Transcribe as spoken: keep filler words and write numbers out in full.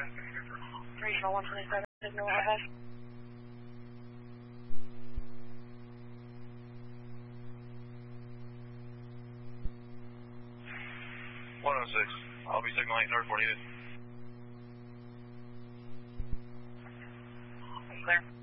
Regional one twenty-seven, signal ahead. one oh six, I'll be signaling north forty-eight. Clear.